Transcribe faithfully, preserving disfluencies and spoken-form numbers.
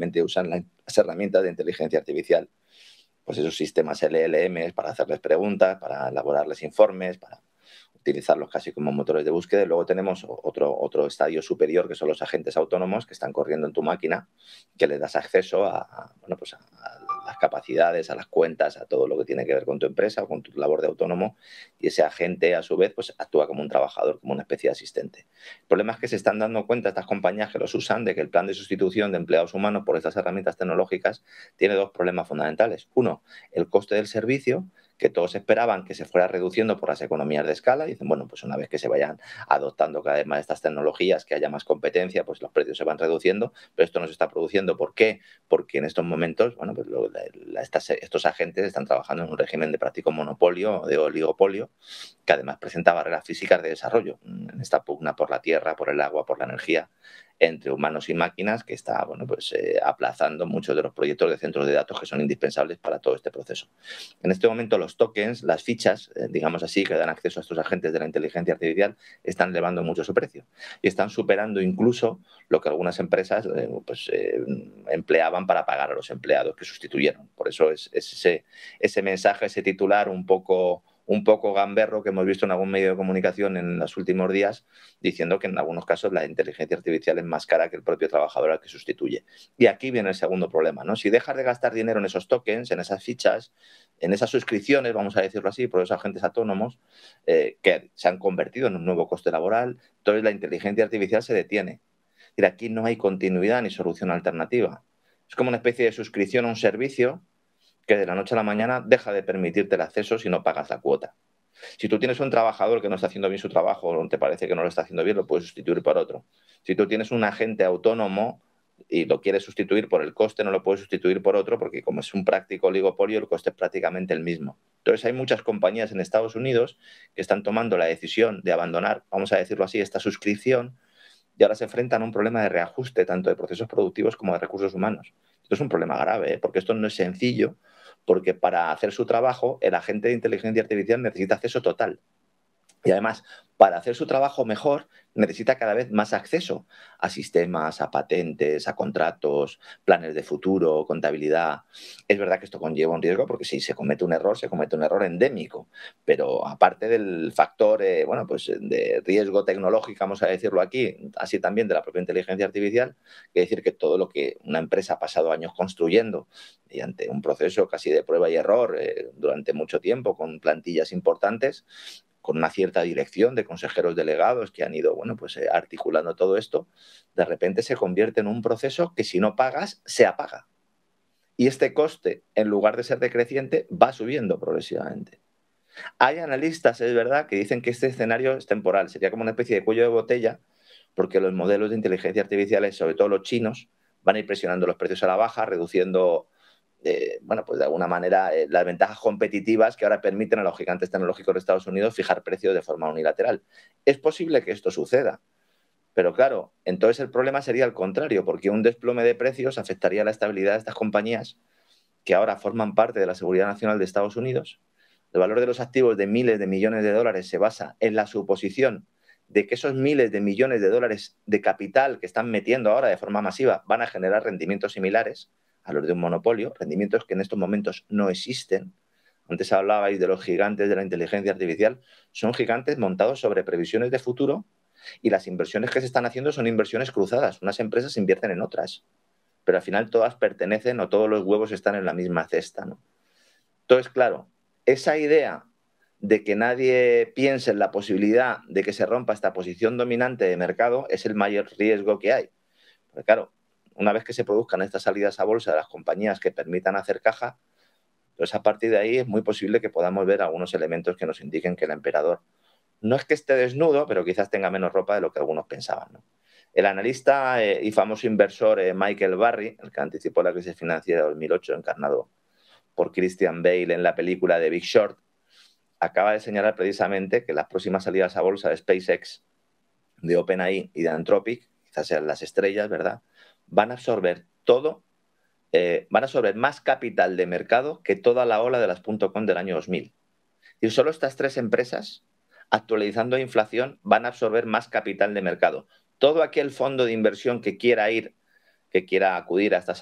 realmente usan las herramientas de inteligencia artificial, pues esos sistemas L L Ms para hacerles preguntas, para elaborarles informes, para utilizarlos casi como motores de búsqueda. Y luego tenemos otro, otro estadio superior, que son los agentes autónomos que están corriendo en tu máquina, que les das acceso a, a, bueno, pues a, a las capacidades, a las cuentas, a todo lo que tiene que ver con tu empresa o con tu labor de autónomo, y ese agente, a su vez, pues actúa como un trabajador, como una especie de asistente. El problema es que se están dando cuenta estas compañías que los usan de que el plan de sustitución de empleados humanos por estas herramientas tecnológicas tiene dos problemas fundamentales. Uno, el coste del servicio, que todos esperaban que se fuera reduciendo por las economías de escala. Y dicen, bueno, pues una vez que se vayan adoptando cada vez más estas tecnologías, que haya más competencia, pues los precios se van reduciendo, pero esto no se está produciendo. ¿Por qué? Porque en estos momentos, bueno, pues lo, la, estas, estos agentes están trabajando en un régimen de práctico monopolio o de oligopolio, que además presenta barreras físicas de desarrollo, en esta pugna por la tierra, por el agua, por la energía, entre humanos y máquinas, que está, bueno, pues eh, aplazando muchos de los proyectos de centros de datos que son indispensables para todo este proceso. En este momento los tokens, las fichas, eh, digamos así, que dan acceso a estos agentes de la inteligencia artificial, están elevando mucho su precio y están superando incluso lo que algunas empresas eh, pues, eh, empleaban para pagar a los empleados que sustituyeron. Por eso es, es ese, ese mensaje, ese titular un poco... un poco gamberro que hemos visto en algún medio de comunicación en los últimos días, diciendo que en algunos casos la inteligencia artificial es más cara que el propio trabajador al que sustituye. Y aquí viene el segundo problema, ¿no? Si dejas de gastar dinero en esos tokens, en esas fichas, en esas suscripciones, vamos a decirlo así, por esos agentes autónomos, eh, que se han convertido en un nuevo coste laboral, entonces la inteligencia artificial se detiene. Es decir, aquí no hay continuidad ni solución alternativa. Es como una especie de suscripción a un servicio que de la noche a la mañana deja de permitirte el acceso si no pagas la cuota. Si tú tienes un trabajador que no está haciendo bien su trabajo o te parece que no lo está haciendo bien, lo puedes sustituir por otro. Si tú tienes un agente autónomo y lo quieres sustituir por el coste, no lo puedes sustituir por otro porque como es un práctico oligopolio, el coste es prácticamente el mismo. Entonces hay muchas compañías en Estados Unidos que están tomando la decisión de abandonar, vamos a decirlo así, esta suscripción, y ahora se enfrentan a un problema de reajuste tanto de procesos productivos como de recursos humanos. Esto es un problema grave, ¿eh? Porque esto no es sencillo, porque para hacer su trabajo el agente de inteligencia artificial necesita acceso total. Y además, para hacer su trabajo mejor, necesita cada vez más acceso a sistemas, a patentes, a contratos, planes de futuro, contabilidad. Es verdad que esto conlleva un riesgo porque si se comete un error, se comete un error endémico. Pero aparte del factor eh, bueno, pues de riesgo tecnológico, vamos a decirlo aquí, así también de la propia inteligencia artificial, quiere decir que todo lo que una empresa ha pasado años construyendo mediante un proceso casi de prueba y error eh, durante mucho tiempo, con plantillas importantes, con una cierta dirección de consejeros delegados que han ido, bueno, pues eh, articulando todo esto, de repente se convierte en un proceso que si no pagas, se apaga. Y este coste, en lugar de ser decreciente, va subiendo progresivamente. Hay analistas, es verdad, que dicen que este escenario es temporal, sería como una especie de cuello de botella, porque los modelos de inteligencia artificial, sobre todo los chinos, van a ir presionando los precios a la baja, reduciendo Eh, bueno, pues de alguna manera eh, las ventajas competitivas que ahora permiten a los gigantes tecnológicos de Estados Unidos fijar precios de forma unilateral. Es posible que esto suceda, pero claro, entonces el problema sería el contrario, porque un desplome de precios afectaría la estabilidad de estas compañías que ahora forman parte de la seguridad nacional de Estados Unidos. El valor de los activos de miles de millones de dólares se basa en la suposición de que esos miles de millones de dólares de capital que están metiendo ahora de forma masiva van a generar rendimientos similares a los de un monopolio, rendimientos que en estos momentos no existen. Antes hablabais de los gigantes de la inteligencia artificial, son gigantes montados sobre previsiones de futuro y las inversiones que se están haciendo son inversiones cruzadas. Unas empresas invierten en otras, pero al final todas pertenecen o todos los huevos están en la misma cesta, ¿no? Entonces, claro, esa idea de que nadie piense en la posibilidad de que se rompa esta posición dominante de mercado es el mayor riesgo que hay. Porque claro, una vez que se produzcan estas salidas a bolsa de las compañías que permitan hacer caja, pues a partir de ahí es muy posible que podamos ver algunos elementos que nos indiquen que el emperador no es que esté desnudo, pero quizás tenga menos ropa de lo que algunos pensaban, ¿no? El analista eh, y famoso inversor eh, Michael Burry, el que anticipó la crisis financiera de dos mil ocho, encarnado por Christian Bale en la película The Big Short, acaba de señalar precisamente que las próximas salidas a bolsa de SpaceX, de OpenAI y de Anthropic, quizás sean las estrellas, ¿verdad?, van a absorber todo, eh, van a absorber más capital de mercado que toda la ola de las .com del año dos mil. Y solo estas tres empresas, actualizando inflación, van a absorber más capital de mercado. Todo aquel fondo de inversión que quiera ir, que quiera acudir a estas